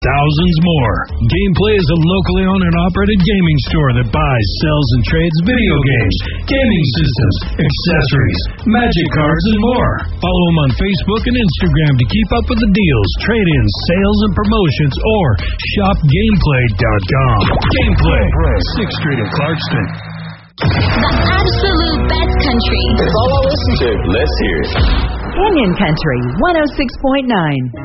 thousands more. Gameplay is a locally owned and operated gaming store that buys, sells, and trades video games, gaming systems, accessories, magic cards, and more. Follow them on Facebook and Instagram to keep up with the deals, trade-ins, sales, and promotions, or shopgameplay.com. Gameplay, 6th Street in Clarkston. The absolute best country. It's all I listen to. Let's hear it. Canyon Country 106.9.